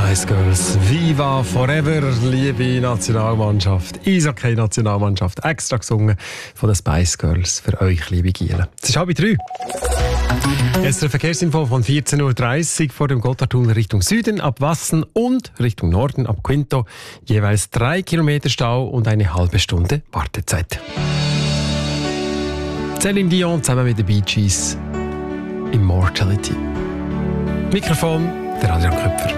Spice Girls, Viva Forever, liebe Nationalmannschaft, Eishockey-Nationalmannschaft, extra gesungen von den Spice Girls für euch, liebe Gielen. Es ist 2:30. Jetzt der Verkehrsinfo von 14:30 Uhr vor dem Gotthardtunnel Richtung Süden ab Wassen und Richtung Norden ab Quinto. Jeweils 3 Kilometer Stau und eine halbe Stunde Wartezeit. Céline Dion zusammen mit den Bee Gees, Immortality. Mikrofon der Adrian Köpfer.